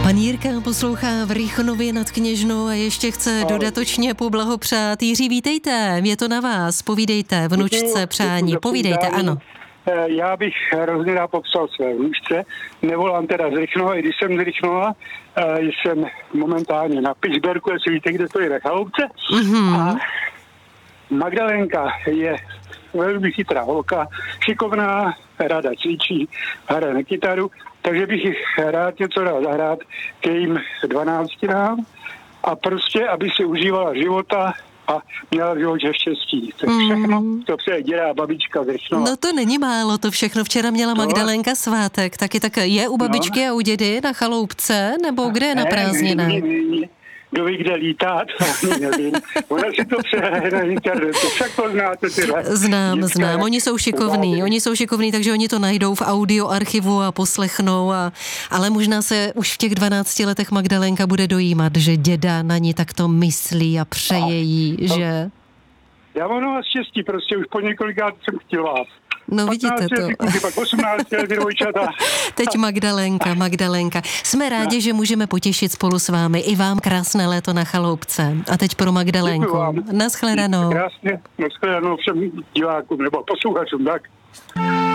Pan Jirka poslouchá v Rychnově nad Kněžnou a ještě chce dodatečně poblahopřát. Jiří, vítejte, je to na vás, povídejte, vnučce přání, povídejte, ano. Já bych hrozně rád popsal své vnučce, nevolám teda z Rychnova, i když jsem z Rychnova, jsem momentálně na Pittsburghu, jestli víte, kde to je na Chaloupce. A Magdalénka je velmi chytrá holka, šikovná, ráda cvičí, hraje na kytaru, takže bych jich rád něco dal zahrát k jejím 12 a prostě, aby si užívala života a měla v životě štěstí. To je všechno, to přeje dělá babička z Rychnova. No to není málo, to všechno. Včera měla Magdalénka svátek, taky tak je u babičky a u dědy na Chaloupce, nebo kde je na prázdninách? Kdo ví, kde lítá, to ani nevím. Ona si to přehraje na internetu, však to znáte tyhle. Znám, oni jsou šikovní, takže oni to najdou v audioarchivu a poslechnou, ale možná se už v těch 12 letech Magdalénka bude dojímat, že děda na ní takto myslí a přeje jí, že... Já mám na štěstí, prostě už po několikrát jsem chtěl vás. No vidíte to. Pak 18 let dvojčata. Teď Magdalénka. Jsme rádi, že můžeme potěšit spolu s vámi. I vám krásné léto na Chaloupce. A teď pro Magdalénku. Naschledanou. Krásně, naschledanou všem divákům nebo posluchačům, tak.